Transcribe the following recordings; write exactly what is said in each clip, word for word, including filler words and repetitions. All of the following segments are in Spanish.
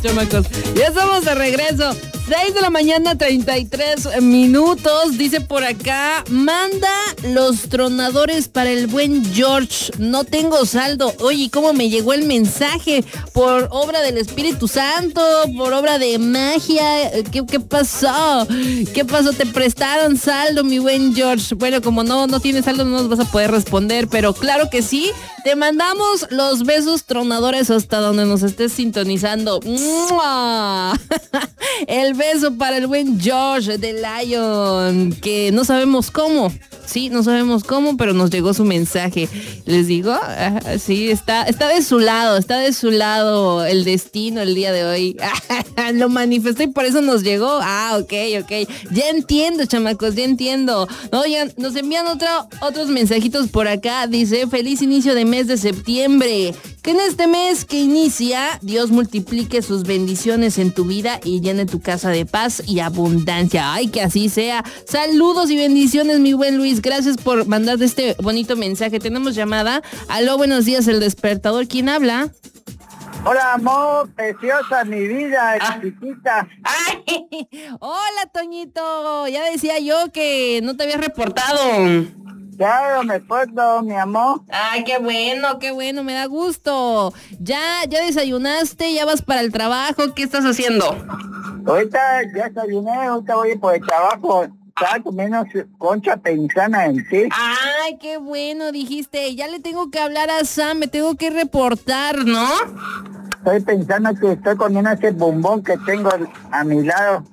chamacos. Ya estamos de regreso. seis de la mañana, treinta y tres minutos. Dice por acá, manda los tronadores para el buen George. No tengo saldo. Oye, ¿cómo me llegó el mensaje? Por obra del Espíritu Santo, por obra de magia. ¿Qué, qué pasó? ¿Qué pasó? ¿Te prestaron saldo, mi buen George? Bueno, como no, no tienes saldo, no nos vas a poder responder, pero claro que sí. Te mandamos los besos tronadores hasta donde nos estés sintonizando. ¡Mua! El beso para el buen George de Lion, que no sabemos cómo. Sí, no sabemos cómo, pero nos llegó su mensaje. Les digo, ah, sí, está, está de su lado, está de su lado el destino el día de hoy. Lo manifestó y por eso nos llegó. Ah, ok, ok. Ya entiendo, chamacos, ya entiendo. Oigan, nos envían otro, otros mensajitos por acá. Dice, feliz inicio de mes de septiembre. Que en este mes que inicia, Dios multiplique sus bendiciones en tu vida y llene tu casa de paz y abundancia. Ay, que así sea. Saludos y bendiciones, mi buen Luis. Gracias por mandar este bonito mensaje. Tenemos llamada. Aló, buenos días, El Despertador. ¿Quién habla? Hola, amor, preciosa, mi vida, ah. chiquita. Ay, hola, Toñito. Ya decía yo que no te habías reportado. Claro, me acuerdo, mi amor. Ay, qué bueno, qué bueno, me da gusto. Ya, ya desayunaste, ya vas para el trabajo, ¿qué estás haciendo? Ahorita ya desayuné, ahorita voy por el trabajo. Estaba comiendo concha pensana en sí. Ay, qué bueno, dijiste. Ya le tengo que hablar a Sam, me tengo que reportar, ¿no? Estoy pensando que estoy comiendo ese bombón que tengo a mi lado.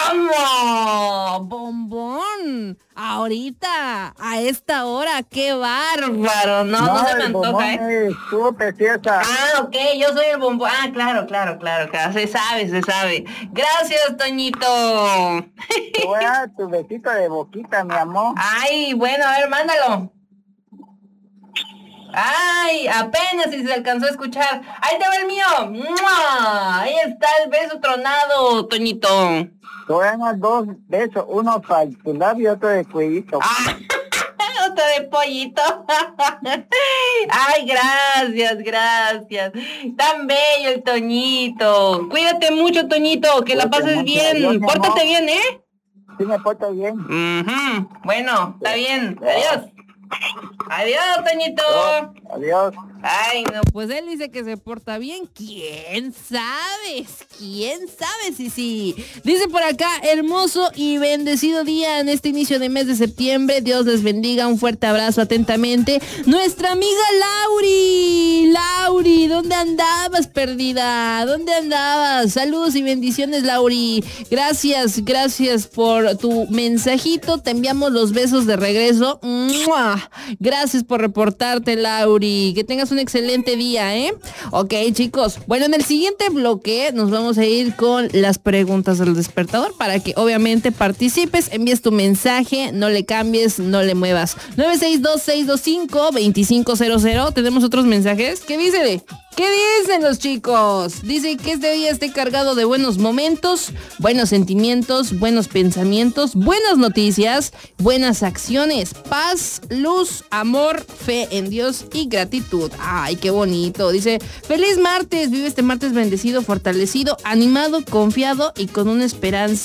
¿Cómo? ¿Bombón? Ahorita, a esta hora, qué bárbaro. No, no, no se me antoja, ¿eh? Estuvo preciosa. Ah, ok, yo soy el bombón. Ah, claro, claro, claro, claro. Se sabe, se sabe. Gracias, Toñito. Te voy a dar tu besito de boquita, mi amor. Ay, bueno, a ver, mándalo. Ay, apenas si se alcanzó a escuchar. Ahí te va el mío. ¡Mua! Ahí está el beso tronado, Toñito. Te voy a dar dos besos, uno para tu labio y otro de cuellito. Ah, otro de pollito. Ay, gracias, gracias. Tan bello el Toñito. Cuídate mucho, Toñito, que Cuídate la pases mucho. bien. Adiós, Pórtate bien, ¿eh? Sí, me porto bien. Uh-huh. Bueno, está bien. Adiós. Adiós, Toñito. Adiós. Ay, no, pues él dice que se porta bien. ¿Quién sabe? ¿Quién sabe si sí? Dice por acá, hermoso y bendecido día en este inicio de mes de septiembre. Dios les bendiga. Un fuerte abrazo atentamente. Nuestra amiga Lauri. Lauri, ¿dónde andabas, perdida? ¿Dónde andabas? Saludos y bendiciones, Lauri. Gracias, gracias por tu mensajito. Te enviamos los besos de regreso. ¡Mua! Gracias por reportarte, Lauri. Que tengas un excelente día, ¿eh? Ok, chicos. Bueno, en el siguiente bloque nos vamos a ir con las preguntas del despertador para que obviamente participes, envíes tu mensaje, no le cambies, no le muevas. nueve seis dos, seis dos cinco, dos cinco cero cero. Tenemos otros mensajes. ¿Qué dice? ¿Qué dicen los chicos? Dice que este día esté cargado de buenos momentos, buenos sentimientos, buenos pensamientos, buenas noticias, buenas acciones, paz, luz, amor, fe en Dios y gratitud. Ay, qué bonito. Dice, feliz martes, vive este martes bendecido, fortalecido, animado, confiado y con una esperanza